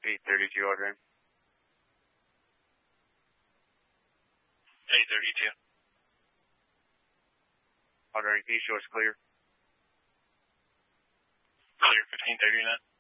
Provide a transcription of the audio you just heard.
832 ordering. 832. Ordering East Shore's clear. Clear 1539.